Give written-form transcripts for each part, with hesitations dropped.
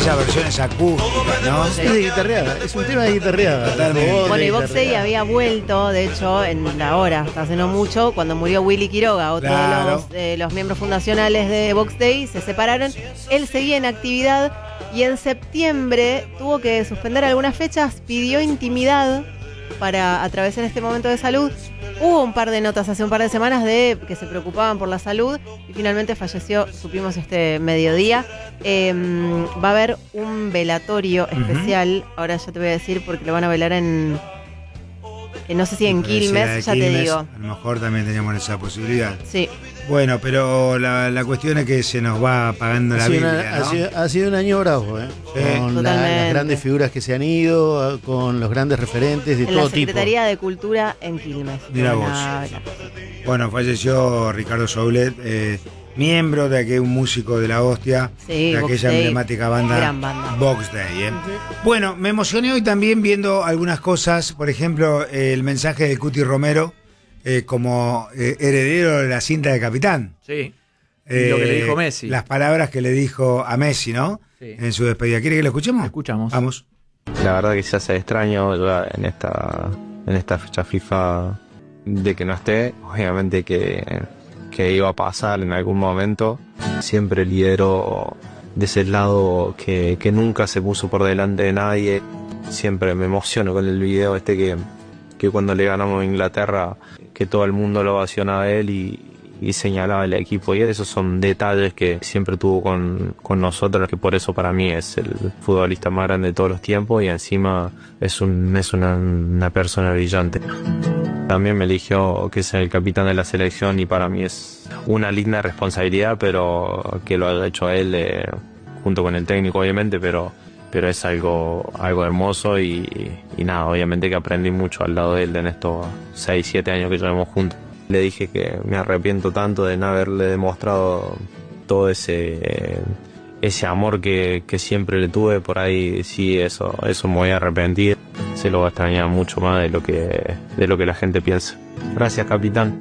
esas versiones acústicas, ¿no? Es de guitarreada, es un tema de guitarreada. Totalmente. Bueno, y Box Day había vuelto, de hecho, en la hora, hasta hace no mucho, cuando murió Willy Quiroga, otro Claro. de los miembros fundacionales de Box Day, se separaron. Él seguía en actividad y en septiembre tuvo que suspender algunas fechas, pidió intimidad para atravesar este momento de salud. Hubo un par de notas hace un par de semanas de que se preocupaban por la salud y finalmente falleció, supimos este mediodía. Va a haber un velatorio especial, ahora ya te voy a decir porque lo van a velar en no sé si en Quilmes, ya te digo. A lo mejor también teníamos esa posibilidad. Sí. Bueno, pero la cuestión es que se nos va apagando la Biblia, ¿no? Ha sido un año bravo, ¿eh? Sí. Con Totalmente. las grandes figuras que se han ido, con los grandes referentes de En la todo tipo. Secretaría de Cultura en Quilmes. Mirá Van vos. a hablar. Bueno, falleció Ricardo Soulet, miembro de aquel músico de la hostia, Sí, de Box aquella Day, emblemática banda, gran banda. Box Day. Bueno, me emocioné hoy también viendo algunas cosas, por ejemplo, el mensaje de Cuti Romero como heredero de la cinta de Capitán. Sí. Y lo que le dijo Messi. Las palabras que le dijo a Messi, ¿no? Sí. En su despedida. ¿Quiere que lo escuchemos? Escuchamos. Vamos. La verdad que se hace extraño ya en esta fecha FIFA de que no esté. Obviamente que iba a pasar en algún momento. Siempre lidero de ese lado que nunca se puso por delante de nadie. Siempre me emociono con el video que cuando le ganamos a Inglaterra, que todo el mundo lo ovacionaba a él y señalaba el equipo, y esos son detalles que siempre tuvo con nosotros, que por eso para mí es el futbolista más grande de todos los tiempos y encima es una persona brillante. También me eligió que sea el capitán de la selección y para mí es una linda responsabilidad, pero que lo haya hecho él junto con el técnico obviamente, pero es algo hermoso y nada, obviamente que aprendí mucho al lado de él en estos 6-7 años que llevamos juntos. Le dije que me arrepiento tanto de no haberle demostrado todo ese amor que siempre le tuve. Por ahí sí, eso me voy a arrepentir. Se lo va a extrañar mucho más de lo que la gente piensa. Gracias, capitán.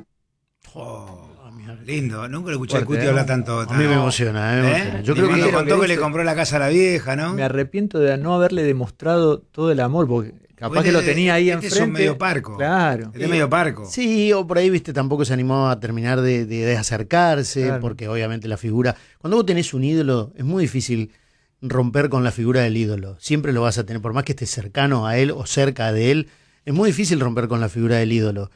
Lindo, nunca lo escuché a Fuerte, Cuti ¿no? hablar tanto. A mí me emociona, me emociona. Yo creo Cuando que contó que le dice- compró la casa a la vieja, ¿no? Me arrepiento de no haberle demostrado todo el amor, porque capaz Porque que lo tenía ahí este enfrente. es un medio parco. Claro. Este es medio parco. sí, o por ahí, viste, tampoco se animó a terminar de acercarse, Claro. porque obviamente la figura, cuando vos tenés un ídolo, es muy difícil romper con la figura del ídolo. Siempre lo vas a tener, por más que estés cercano a él o cerca de él, es muy difícil romper con la figura del ídolo.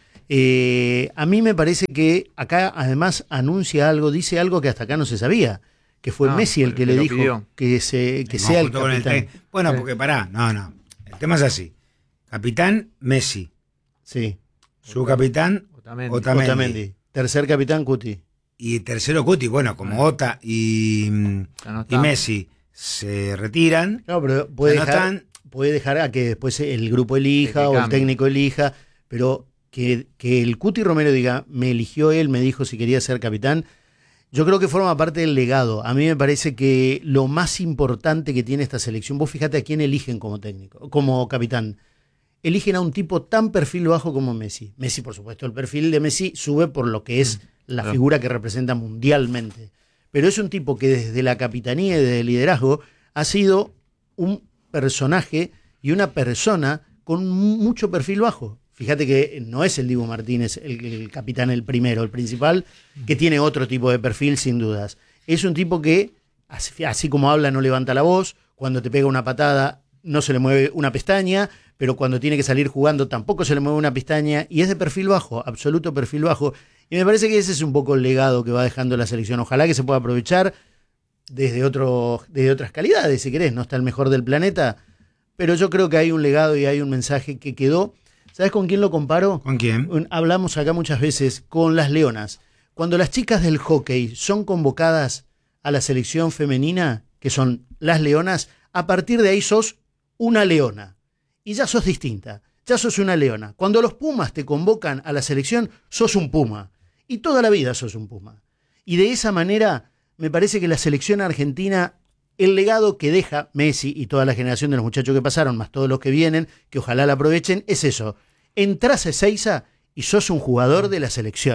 A mí me parece que acá además anuncia algo, dice algo que hasta acá no se sabía, que fue Ah, Messi el que le lo dijo pidió. que sea el Junto con el capitán. Bueno, Sí. porque pará, no. El tema es así. Capitán Messi. Sí, Su capitán Otamendi. Otamendi. Otamendi. Tercer capitán Cuti. Y tercero Cuti. Bueno, como Ota y Ya no está. Messi se retiran. No, pero puede Ya no dejar, están. puede dejar a que después el grupo elija Que o el cambie. técnico elija, pero que el Cuti Romero diga, me eligió él, me dijo si quería ser capitán, yo creo que forma parte del legado. A mí me parece que lo más importante que tiene esta selección, vos fíjate a quién eligen como técnico, como capitán. Eligen a un tipo tan perfil bajo como Messi. Messi, por supuesto, el perfil de Messi sube por lo que es la claro. figura que representa mundialmente. Pero es un tipo que desde la capitanía y desde el liderazgo ha sido un personaje y una persona con mucho perfil bajo. Fíjate que no es el Dibu Martínez el capitán, el primero, el principal, que tiene otro tipo de perfil sin dudas. Es un tipo que, así como habla, no levanta la voz, cuando te pega una patada no se le mueve una pestaña, pero cuando tiene que salir jugando tampoco se le mueve una pestaña, y es de perfil bajo, absoluto perfil bajo. Y me parece que ese es un poco el legado que va dejando la selección. Ojalá que se pueda aprovechar desde otras calidades, si querés. No está el mejor del planeta, pero yo creo que hay un legado y hay un mensaje que quedó. ¿Sabes con quién lo comparo? ¿Con quién? Hablamos acá muchas veces con las leonas. Cuando las chicas del hockey son convocadas a la selección femenina, que son las leonas, a partir de ahí sos una leona. Y ya sos distinta, ya sos una leona. Cuando los pumas te convocan a la selección, sos un puma. Y toda la vida sos un puma. Y de esa manera, me parece que la selección argentina, el legado que deja Messi y toda la generación de los muchachos que pasaron, más todos los que vienen, que ojalá la aprovechen, es eso. Entrás a Ezeiza y sos un jugador de la selección.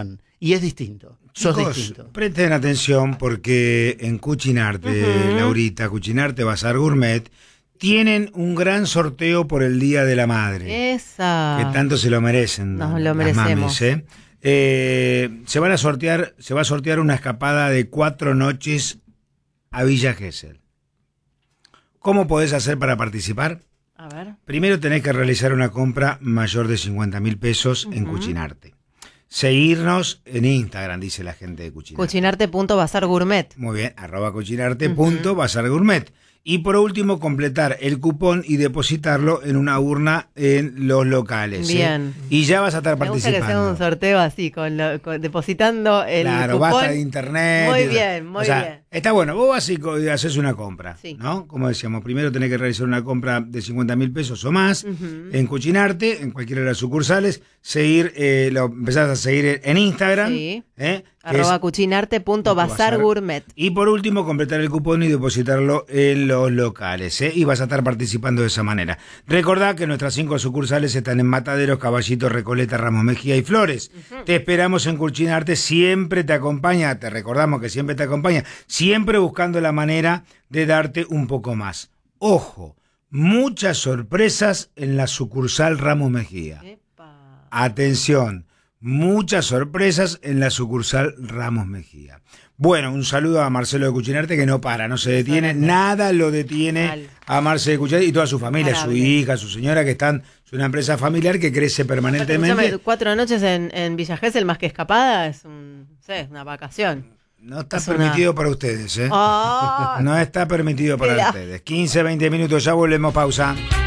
y es distinto. Sos Chicos, distinto. presten atención porque en Cucinarte, Laurita, Cucinarte Bazar Gourmet, tienen un gran sorteo por el Día de la Madre. Esa. Que tanto se lo merecen. Nos lo las merecemos. mamis, se va a sortear una escapada de 4 noches a Villa Gesell. ¿Cómo podés hacer para participar? A ver. Primero tenés que realizar una compra mayor de 50.000 pesos en Cucinarte. Seguirnos en Instagram, dice la gente de Cucinarte. Cucinarte.bazargourmet. Muy bien, @cucinarte.bazargourmet. Y por último, completar el cupón y depositarlo en una urna en los locales. Bien. Y ya vas a estar Me gusta participando. que sea un sorteo así, depositando el Claro, cupón. basta de internet. Muy bien, muy bien. Está bueno, vos vas y haces una compra, Sí. ¿no? Como decíamos, primero tenés que realizar una compra de 50.000 pesos o más en Cucinarte, en cualquiera de las sucursales, lo empezás a seguir en Instagram. Sí. Que @cucinarte.bazargourmet. Y por último, completar el cupón y depositarlo en los locales, y vas a estar participando de esa manera. Recordá que nuestras 5 sucursales están en Mataderos, Caballito, Recoleta, Ramos Mejía y Flores. Te esperamos en Cucinarte, siempre te acompaña, te recordamos que siempre te acompaña, siempre buscando la manera de darte un poco más. Ojo, muchas sorpresas en la sucursal Ramos Mejía. Epa. Atención, muchas sorpresas en la sucursal Ramos Mejía. Bueno, un saludo a Marcelo de Cucinarte, que no para, no se detiene, nada lo detiene Mal. a Marcelo de Cucinarte y toda su familia, su Imparable. hija, su señora, que es una empresa familiar que crece permanentemente. Escúchame, 4 noches en Villa Gesell más que escapada es una vacación. No está Es una- permitido para ustedes, ¿eh? Ah, No está permitido para Mira. ustedes. 15, 20 minutos, ya volvemos, pausa.